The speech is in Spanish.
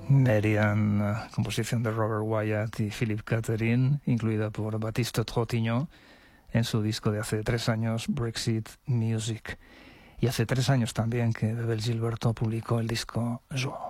Marianne, composición de Robert Wyatt y Philippe Catherine, incluida por Baptiste Trottignon en su disco de hace 3 años, Brexit Music. Y hace 3 años también que Bebel Gilberto publicó el disco Jo.